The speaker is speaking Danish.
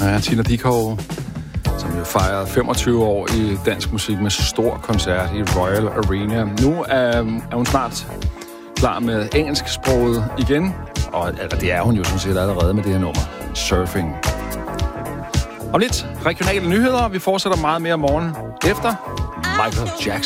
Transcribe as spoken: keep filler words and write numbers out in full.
Ja, Tina Dickow, som jo fejrede femogtyve år i dansk musik med stor koncert i Royal Arena. Nu er, er hun snart klar med engelsksproget igen, og altså, det er hun jo sådan set allerede med det her nummer, Surfing. Om lidt regionale nyheder, vi fortsætter meget mere morgen efter Michael Jackson.